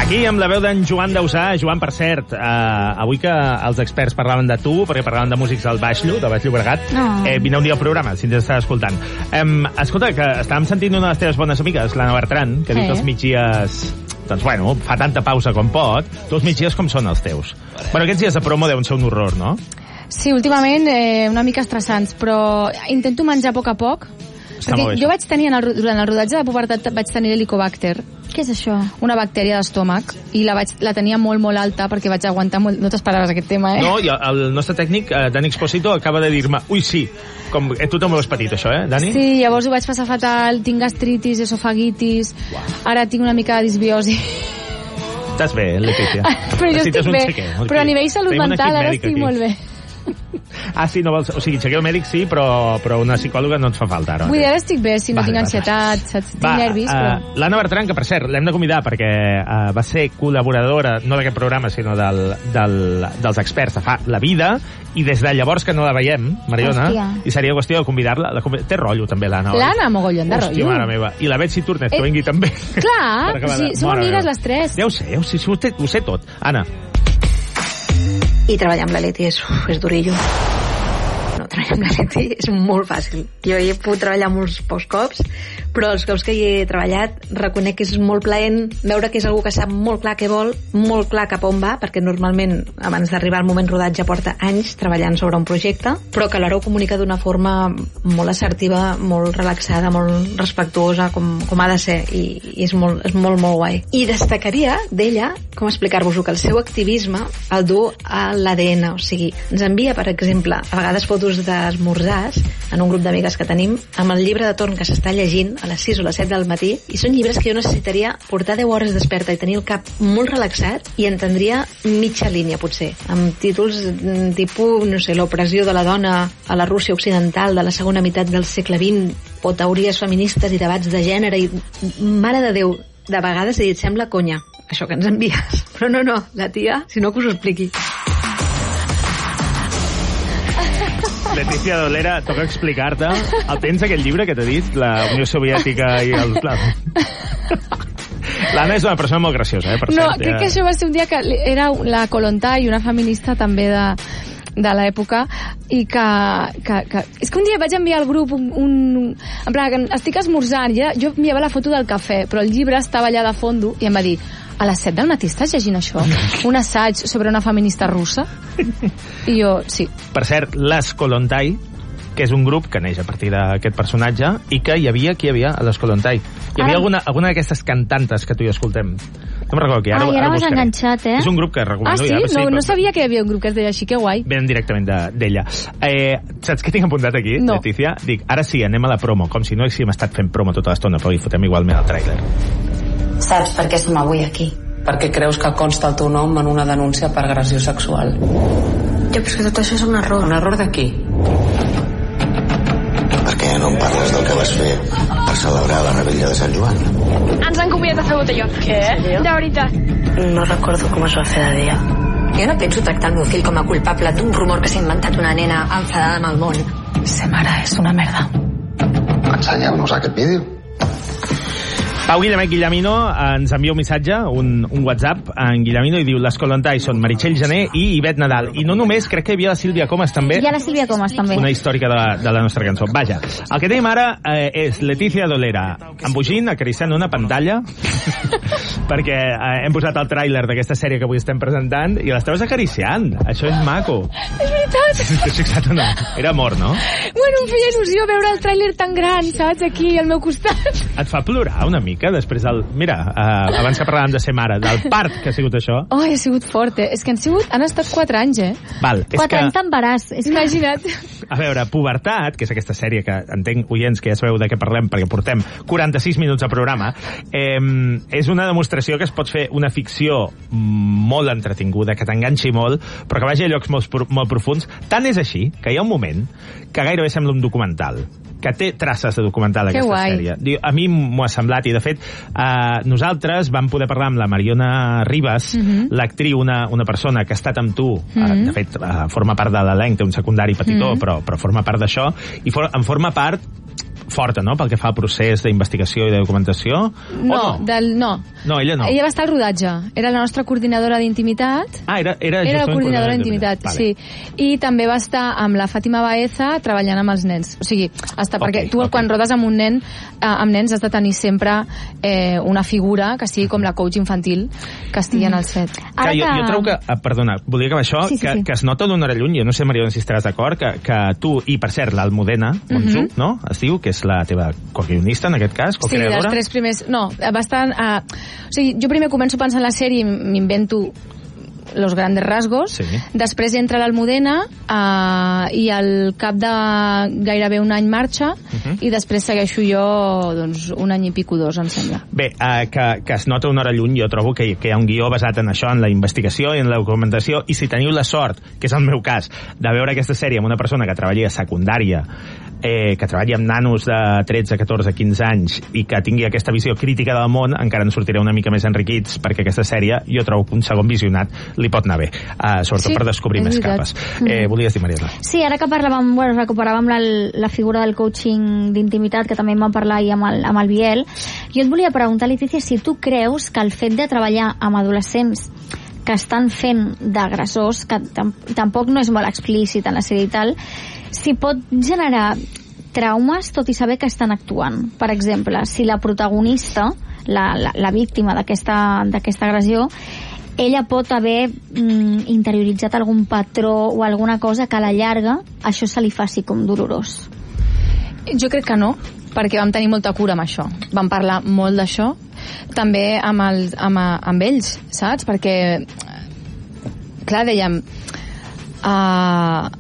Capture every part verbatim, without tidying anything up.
Aquí amb la veu d'en Joan Dausà. Joan, per cert, eh, avui que els experts parlaven de tu, perquè parlaven de músics del Baix Llu, de Baix Llobregat, no. eh, vine un dia al programa, si ens estàs escoltant. Eh, escolta, que estàvem sentint una de les teves bones amigues, l'Anna Bertran, que sí. diu que els migdies... Doncs, bueno, fa tanta pausa com pot. Tu els migdies com són els teus? Bueno, aquests dies de promo deuen ser un horror, no? Sí, últimament eh, una mica estressants, però intento menjar a poc a poc. Està perquè molt bé, jo vaig tenir, en el, durant el rodatge de pubertat, vaig tenir l'helicobacter. Què és això? Una bactèria d'estómac, i la, vaig, la tenia molt, molt alta perquè vaig aguantar molt... No t'esperaves aquest tema, eh? No, i el nostre tècnic, eh, Dani Exposito, acaba de dir-me, ui, sí, com, eh, tu també ho has patit, això, eh, Dani? Sí, llavors ho vaig passar fatal, tinc gastritis, esofagitis, wow. Ara tinc una mica de disbiosi. Estàs bé, Letícia? Però jo estic bé, cheque, però a nivell salut mental ara estic aquí. Molt bé. Ah, sí, no vols... O sigui, xequeu mèdic sí, però, però una psicòloga no et fa falta ara. Vull dir, ara estic bé, si no vale, tinc ansietat, saps? Tinc nervis, però... Uh, L'Anna Bertran, que per cert, l'hem de convidar perquè uh, va ser col·laboradora, no d'aquest programa, sinó del, del, dels experts de fa la vida, i des de llavors que no la veiem, Mariona, Hòstia. I seria qüestió de convidar-la. La convid... Té rotllo, també, l'Anna. L'Anna, mogollon de rotllo. Hòstia, mare meva. I la Betsy Turnet, que eh, vingui també. Clar, sí, som amigues les tres. Ja ho sé, ja ho sé, ho sé, ho sé tot. Anna. I treballar amb la Leti és, uf, és durillo. No, treballar amb la Leti és molt fàcil. Jo hi he pogut treballar molts pocs cops, però els cops que hi he treballat reconec que és molt plaent veure que és algú que sap molt clar què vol, molt clar cap on va, perquè normalment abans d'arribar al moment rodatge porta anys treballant sobre un projecte, però que alhora ho comunica d'una forma molt assertiva, molt relaxada, molt respectuosa, com, com ha de ser, i, i és, molt, és molt, molt guai. I destacaria d'ella, com explicar-vos-ho, que el seu activisme el du a l'A D N, o sigui, ens envia, per exemple, a vegades fotos d'esmorzars en un grup d'amigues que tenim, amb el llibre de torn que s'està llegint a les sis o les set del matí, i són llibres que jo necessitaria portar deu hores desperta i tenir el cap molt relaxat, i entendria mitja línia, potser, amb títols tipus, no sé, l'opressió de la dona a la Rússia occidental de la segona meitat del segle vint, o teories feministes i debats de gènere, i mare de Déu, de vegades et sembla conya, això que ens envies. Però no, no, la tia, si no que us ho expliqui. Letícia Dolera, toca explicar-te. El tens aquell llibre que t'he dit? La Unió Soviètica i el... L'Anna és una persona molt graciosa, eh? Per no, cert, crec ja... que això va ser un dia que era la Kollontai, una feminista també de, de l'època, i que, que, que... És que un dia vaig enviar al grup un... un en plan, que estic esmorzant, i jo enviava la foto del cafè, però el llibre estava allà de fondo, i em va dir, a les set del matí estàs llegint això? Un assaig sobre una feminista russa? I jo, sí. Per cert, les Kollontai, que és un grup que neix a partir d'aquest personatge, i que hi havia, qui hi havia a les Kollontai? Hi havia ara... alguna, alguna d'aquestes cantantes que tu hi escoltem. No me'n recordo qui. Ara, Ai, ara, ara m'has enganxat, eh? És un grup que recomano. Ah, sí? Ja, no, sí, no però... sabia que hi havia un grup que es deia així, que guai. Ven directament d'ella. De, eh, saps què tinc apuntat aquí, no. Letícia? Dic, ara sí, anem a la promo, com si no haguéssim estat fent promo tota l'estona, però hi fotem igualment el tràiler. Saps per què som avui aquí? Perquè creus que consta el teu nom en una denúncia per agressió sexual. Jo penso que tot això és un error. Un error de qui? Per què no em parles del que vas fer per celebrar la rebel·lió de Sant Joan? Ens han convidat a fer botellón. Què? De veritat. No recordo com es va fer de dia. Jo no penso tractar el meu fill com a culpable d'un rumor que s'ha inventat una nena enfadada amb el món. Ser mare és una merda. Ensenyeu-nos aquest vídeo. Pau Guillemet Guillamino ens envia un missatge, un, un WhatsApp en Guillamino, i diu: les Kollontai són Meritxell Gené i Ivet Nadal. I no només, crec que hi havia la Sílvia Comas també. Hi ha la Sílvia Comas també. Una històrica de la, de la nostra cançó. Vaja, el que tenim ara eh, és Letícia Dolera embogint, acariciant una pantalla perquè eh, hem posat el tràiler d'aquesta sèrie que avui estem presentant i l'estaves acariciant. Això és maco. És veritat. T'he fixat o no? Era amor, no? Bueno, em feia il·lusió veure el tràiler tan gran, saps? Aquí al meu costat. Et fa plorar una mica després del... Mira, uh, abans que parlàvem de ser mare, del part que ha sigut això. Oh, ha sigut fort, eh? És que han sigut... Han estat quatre anys, eh? Val, és quatre que... anys d'embaràs. És Imagina't. A veure, Pubertat, que és aquesta sèrie que entenc, oients, que ja sabeu de què parlem perquè portem quaranta-sis minuts de programa, eh, és una demostració que es pot fer una ficció molt entretinguda, que t'enganxi molt, però que vagi a llocs molt, molt profunds. Tant és així que hi ha un moment que gairebé sembla un documental, que té traces de documental aquesta sèrie. A mi m'ho ha semblat, i de fet eh, nosaltres vam poder parlar amb la Mariona Ribas, uh-huh. l'actriu, una, una persona que ha estat amb tu, uh-huh. eh, de fet eh, forma part de l'elenc, té un secundari petitó, uh-huh. però, però forma part d'això, i for, en forma part forta, no?, pel que fa al procés d'investigació i de documentació. No, no? Del, no. No, ella no. Ella va estar al rodatge. Era la nostra coordinadora d'intimitat. Ah, era, era, era la coordinadora d'intimitat, vale. sí. I també va estar amb la Fàtima Baeza treballant amb els nens. O sigui, hasta okay, perquè tu okay. quan rodes amb un nen, eh, amb nens has de tenir sempre eh, una figura que sigui com la coach infantil que estigui mm. en el set. Que jo, jo trobo que, eh, perdona, volia acabar això, sí, sí, que, sí. que es nota d'una hora lluny, jo no sé, Mariona, si estaràs d'acord, que, que tu, i per cert, l'Almudena Monzú, mm -hmm. no?, es diu, que és la teva co-guionista, en aquest cas, co-creadora. Sí, dels tres primers... No, va estar... Uh, o sigui, jo primer començo pensant la sèrie i m'invento los grandes rasgos, sí. Després entra l'Almudena uh, i al cap de gairebé un any marxa, uh-huh. i després segueixo jo doncs, un any i pico, dos, em sembla. Bé, uh, que, que es nota una hora lluny, jo trobo que, que hi ha un guió basat en això, en la investigació i en la documentació, i si teniu la sort, que és el meu cas, de veure aquesta sèrie amb una persona que treballa a secundària, eh, que treballi amb nanos de tretze, catorze, quinze anys i que tingui aquesta visió crítica del món, encara en sortiré una mica més enriquits, perquè aquesta sèrie, jo trobo que un segon visionat li pot anar bé, uh, sobretot sí, per descobrir més capes. Eh, volies dir, Mariana? Sí, ara que parlàvem, bueno, recuperàvem la, la figura del coaching d'intimitat, que també en vam parlar ahir amb el, amb el Biel, jo et volia preguntar, Letícia, si tu creus que el fet de treballar amb adolescents que estan fent d'agressors, que tam tampoc no és molt explícit en la sèrie i tal, si pot generar traumes tot i saber que estan actuant. Per exemple, si la protagonista, la, la, la víctima d'aquesta d'aquesta agressió, ella pot haver mm, interioritzat algun patró o alguna cosa que a la llarga això se li faci com dolorós. Jo crec que no, perquè vam tenir molta cura amb això. Vam parlar molt d'això, també amb, el, amb, amb ells, saps? Perquè, clar, dèiem... Uh,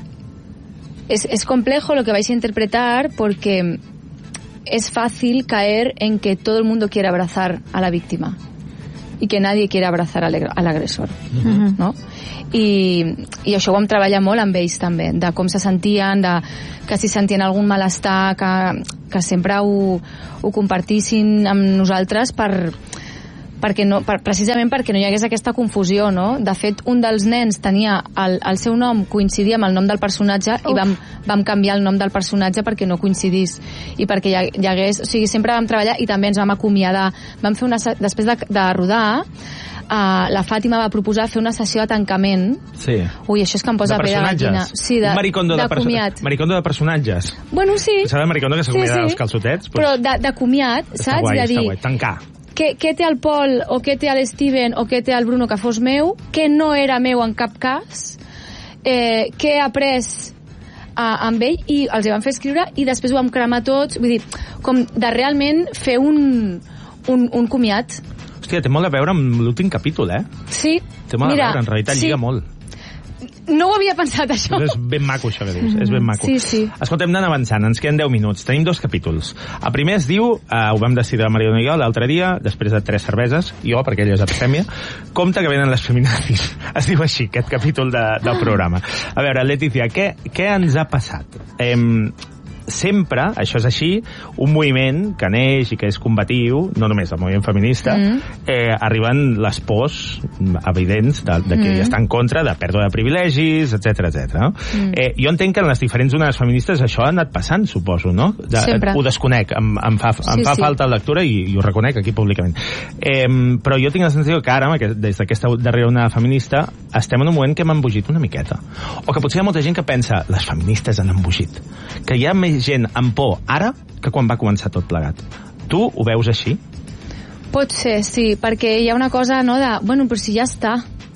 es, es complejo lo que vais a interpretar porque es fácil caer en que todo el mundo quiere abrazar a la víctima i que nadie quiere abrazar al, al agresor, uh-huh. no? I, i això ho vam treballar molt amb ells també, de com se sentien, de que si sentien algun malestar, que, que sempre ho, ho compartissin amb nosaltres per, perquè no, per, precisament perquè no hi hagués aquesta confusió, no? De fet, un dels nens tenia el, el seu nom coincidia amb el nom del personatge Uf. i vam, vam canviar el nom del personatge perquè no coincidís i perquè hi, hi hagués... O sigui, sempre vam treballar i també ens vam acomiadar. Vam fer una... Després de, de rodar, Uh, la Fàtima va proposar fer una sessió de tancament. Sí. Ui, això és que em posa pell de gallina. Sí, de, un maricondo de, de perso maricondo de personatges. Bueno, sí. Saps el maricondo que s'acomiada sí, sí. dels calçotets? Pues... Però de, de comiat, saps? Guai, de dir, guai. Tancar. Què, què té el Pol, o què té el Steven, o què té el Bruno que fos meu, que no era meu en cap cas, eh, què he après uh, amb ell, i els hi vam fer escriure, i després ho vam cremar tots, vull dir, com de realment fer un, un, un comiat. Hòstia, té molt a veure amb l'últim capítol, eh? Sí. Té molt Mira, a veure, en realitat sí. lliga molt. No ho havia pensat, això. És ben maco, això que dius. Mm-hmm. És ben maco. Sí, sí. Escoltem, anant avançant. Ens queden deu minuts. Tenim dos capítols. El primer es diu, eh, ho vam decidir la Mariona i jo l'altre dia, després de tres cerveses, jo, perquè ella és abstèmia, compte que venen les feminazis. Es diu així, aquest capítol de, del programa. A veure, Letícia, què, què ens ha passat? Eh, sempre, això és així, un moviment que neix i que és combatiu, no només el moviment feminista, mm. eh, arriben les pors evidents de, de que mm. està en contra de pèrdua de privilegis, etcètera, etcètera. Mm. Eh, jo entenc que en les diferents zones feministes això ha anat passant, suposo, no? De, sempre. Ho desconec, em, em fa, em sí, fa sí. falta lectura i, i ho reconec aquí públicament. Eh, però jo tinc la sensació que ara, des d'aquesta darrera onada feminista, estem en un moment que hem embogit una miqueta. O que potser hi ha molta gent que pensa, les feministes han embogit. Que hi ha més gent amb por ara que quan va començar tot plegat. Tu ho veus així? Pot ser, sí, perquè hi ha una cosa, no, de... Bueno, però si ja està.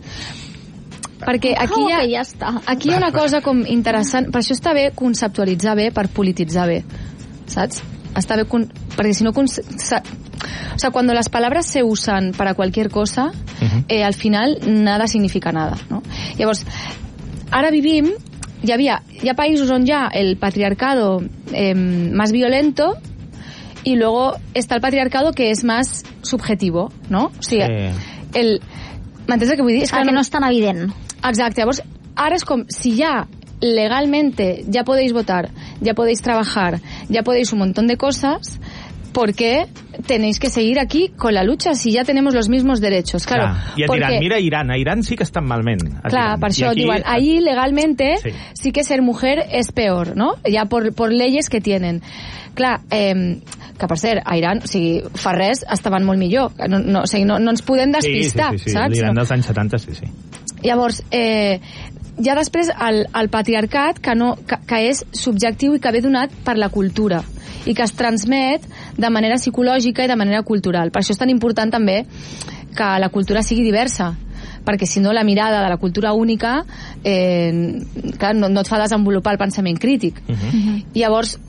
Perquè aquí hi ha, ja està. aquí hi ha una cosa com interessant, per això està bé conceptualitzar bé, per polititzar bé, saps? Està bé, con... perquè si no... Con... O sea, cuando las palabras se usan para cualquier cosa, uh-huh. eh, al final nada significa nada, no? Llavors, ara vivim Hi havia, hi ha països on hi ha el patriarcado eh, más violento y luego está el patriarcado que es más subjetivo, ¿no? O sigui, sí. el... M'entens el que vull dir? És que, que no, no és tan evident. Exacte, llavors, ara és com, si ya legalmente ya podéis votar, ya podéis trabajar, ya podéis un montón de cosas, ¿por qué tenéis que seguir aquí con la lucha si ya tenemos los mismos derechos? Claro, clar. I et porque... diran, mira Iran, a Iran sí que estan malment. Clar, per això aquí... diuen, ahí legalmente sí. sí que ser mujer es peor, ¿no? Ya por, por leyes que tienen. Clar, eh, que per cert, a Iran, o sigui, fa res, estaven molt millor. No, no, o sigui, no, no ens podem despistar, sí, sí, sí, sí. saps? L'Iran dels anys setanta, sí, sí. Llavors, eh, ja després el, el patriarcat que, no, que, que és subjectiu i que ve donat per la cultura i que es transmet de manera psicològica i de manera cultural. Per això és tan important també que la cultura sigui diversa, perquè si no la mirada de la cultura única eh, clar, no, no et fa desenvolupar el pensament crític. Uh-huh. Llavors,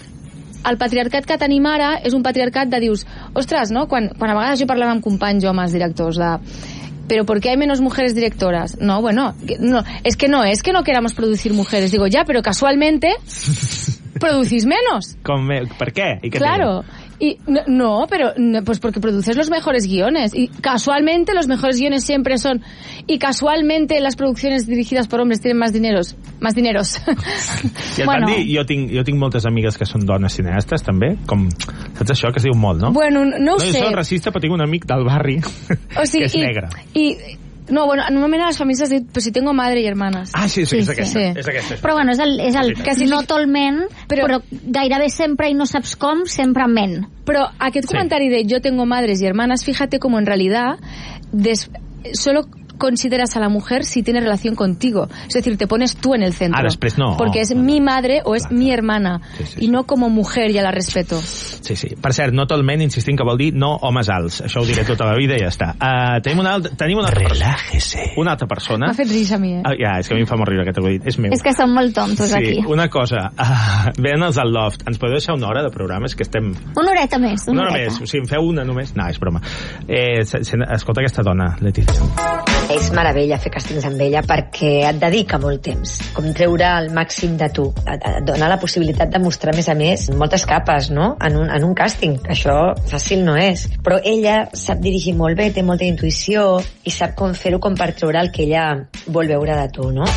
el patriarcat que tenim ara és un patriarcat de dius, ostres, no? Quan, quan a vegades jo parlava amb companys homes directors de pero ¿por qué hay menos mujeres directoras? No, bueno, no, es que no, es que no queramos producir mujeres. Digo, ya, pero casualmente producís menos. ¿Con me, ¿Por qué? ¿Y qué claro. Y, no, no, pero no, pues porque produces los mejores guiones. Y casualmente los mejores guiones siempre son... Y casualmente las producciones dirigidas por hombres tienen más dineros. Más dineros. I et bueno. van dir, jo tinc, jo tinc moltes amigues que són dones cineastes, també. Com, saps això que es diu molt, no? Bueno, no ho no, sé. Jo soc racista, però tinc un amic del barri o sigui, que és i, negre. I... No, bueno, normalment a les famílies has dit, però si tengo madre y hermanas. Ah, sí, sí, sí és, aquesta, sí. és aquesta. Però bueno, és el, és el sí, que si no tolment, però, però gairebé sempre i no saps com, sempre ment. Però aquest sí. comentari de yo tengo madres y hermanas, fíjate como en realidad des, solo consideras a la mujer si tiene relación contigo. Es decir, te pones tú en el centro. Ah, després no. Porque es mi madre o es mi hermana. Sí, sí, y sí. no como mujer, ja la respeto. Sí, sí. Per cert, no tolment, insistint que vol dir no homes alts. Això ho diré tota la vida i ja està. Uh, tenim una, altra, tenim una altra Relájese. persona. Una altra persona. M'ha fet risa a mi, eh? Uh, ja, és que a mi em fa molt riure aquest acudit. És meu. És que són molt tontos sí, aquí. Una cosa. Uh, venen els del Loft. Ens podeu deixar una hora de programa? És que estem... Una horeta més. Una, una hora horeta. més. O sigui, em feu una només? No, és broma. Eh, se, se, escolta aquesta dona, Letícia. És meravella fer càstings amb ella perquè et dedica molt temps, com treure el màxim de tu, et, et dona la possibilitat de mostrar més a més moltes capes, no? En un, en un càsting, això fàcil no és, però ella sap dirigir molt bé, té molta intuïció i sap com fer-ho com per treure el que ella vol veure de tu, no?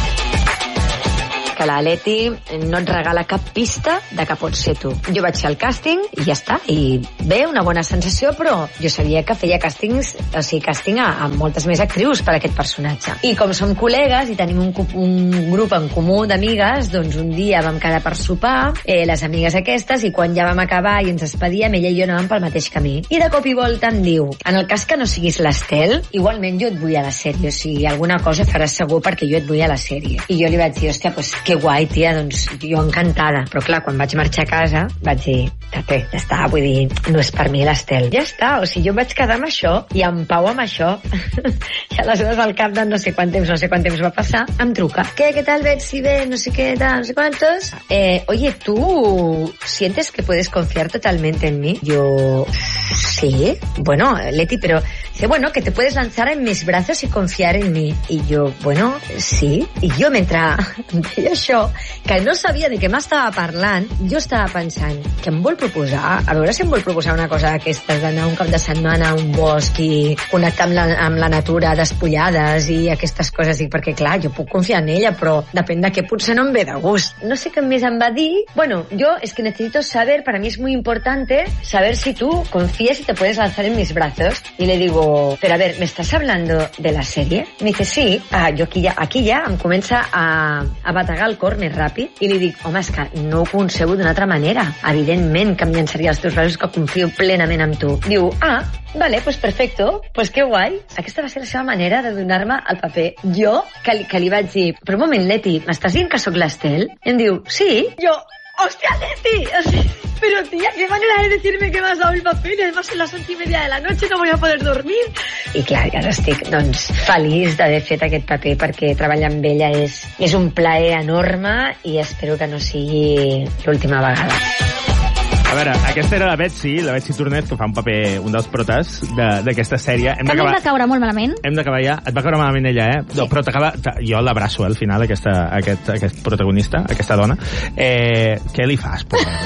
Que la Leti no et regala cap pista de que pots ser tu. Jo vaig fer el càsting i ja està. I bé, una bona sensació, però jo sabia que feia càstings, o sigui, càsting a, a moltes més actrius per a aquest personatge. I com som col·legues i tenim un, un grup en comú d'amigues, doncs un dia vam quedar per sopar, eh, les amigues aquestes, i quan ja vam acabar i ens despedíem, ella i jo anàvem pel mateix camí. I de cop i volta em diu, en el cas que no siguis l'Estel, igualment jo et vull a la sèrie, o sigui, alguna cosa faràs segur perquè jo et vull a la sèrie. I jo li vaig dir, hòstia, pues que guai, tia, doncs jo encantada. Però clar, quan vaig marxar a casa vaig dir, tate, ja està, vull dir, no és per mi l'Estel. Ja està, o sigui, jo vaig quedar amb això i en pau amb això. I aleshores al cap de no sé quant temps, no sé quant temps va passar, em truca. ¿Qué, qué tal, Betsy? Bé, no sé qué, tal, no sé cuántos. Eh, oye, ¿tú sientes que puedes confiar totalmente en mí? Yo, sí. Bueno, Leti, pero dice, bueno, que te puedes lanzar en mis brazos y confiar en mí. I jo, bueno, sí. I jo, mentre deia això, que no sabia de què m'estava parlant, jo estava pensant que em vol proposar, a veure si em vol proposar una cosa d'aquestes, d'anar un cap de setmana a un bosc i connectar amb la, amb la natura, despullades i aquestes coses, i perquè clar, jo puc confiar en ella, però depèn de què potser no em ve de gust. No sé què més em va dir. Bueno, yo es que necesito saber, para mí es muy importante saber si tú confías y te puedes lanzar en mis brazos. Y le digo, pero a ver, ¿me estás hablando de la serie? Me dice, sí. Ah, jo aquí ja, aquí ja em comença a, a bategar el cor més ràpid i li dic, home, és que no ho concebo d'una altra manera. Evidentment que em llançaria els teus braços, que confio plenament en tu. Diu, ah, vale, pues perfecto, pues que guai. Aquesta va ser la seva manera de donar-me el paper. Jo, que li, que li vaig dir, però un moment, Leti, m'estàs dient que sóc l'Estel? I em diu, sí. Jo, hòstia, Leti! O sigui, pero tía, qué manera de decirme que me has dado el papel, además son las once y media de la noche, no voy a poder dormir. I clar, ara estic, doncs, feliç d'haver fet aquest paper, perquè treballar amb ella és, és un plaer enorme i espero que no sigui l'última vegada. A veure, aquesta era la Betsy, la Betsy Tornet, que fa un paper, un dels protes d'aquesta sèrie. Hem que a mi em va caure molt malament. Hem d'acabar ja. Et va caure malament ella, eh? Sí. No, però t'acaba... Jo l'abraço, eh, al final, aquesta, aquest, aquest protagonista, aquesta dona. Eh, què li fas, pobra?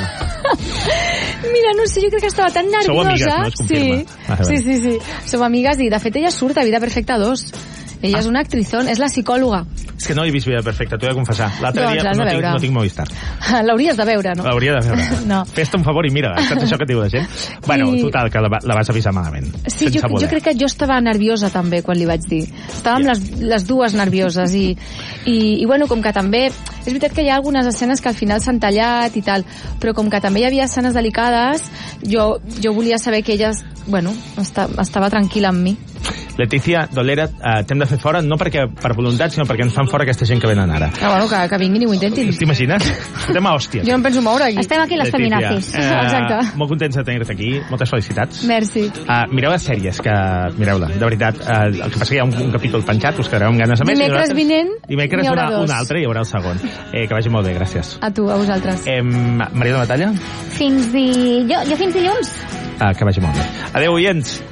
Mira, no sé, jo crec que estava tan nerviosa. Sou amigues, no? Es confirma. Sí, ah, sí, sí, sí. Som amigues i, de fet, ella surt a Vida Perfecta dos. Ella ah. és una actrizón, és la psicòloga. És que no he vist Vida Perfecta, t'ho he de confessar. L'altre Doncs dia l'has de no tinc, veure. no tinc Movistar. L'hauries de veure, no? L'hauria de veure. No. Fes-te un favor i mira, saps això que et diu la gent? Bueno, I- total, que la, va- la vas avisar malament. Sí, sense jo, voler. jo crec que jo estava nerviosa també quan li vaig dir. Estàvem Ja. les, les dues nervioses i, i, i bueno, com que també és veritat que hi ha algunes escenes que al final s'han tallat i tal, però com que també hi havia escenes delicades, jo, jo volia saber que elles, bueno, esta, estava tranquil·la amb mi. Letícia, Dolera, eh, t'hem de fer fora, no perquè per voluntat, sinó perquè ens fan fora aquesta gent que venen ara. Ah, bueno, que, que vinguin i ho intentin. T'imagines? Estem a hòsties. Jo no em penso moure aquí. Estem aquí les Letícia, feminazis. eh, Exacte. Molt contents de tenir-te aquí, moltes felicitats. Merci. Uh, mireu les sèries, que mireu-la, de veritat. Uh, el que passa que hi ha un, un capítol penjat, us quedareu amb ganes a més. i Dimecres nosaltres- vinent Dimecres n'hi haurà una, dos. un altre i hi haurà el segon. Eh, que vagi molt bé, gràcies. A tu, a vosaltres. Eh, Maria de Batalla, Fins di... jo, jo fins dilluns. uh, que vagi molt bé. Adéu, oients.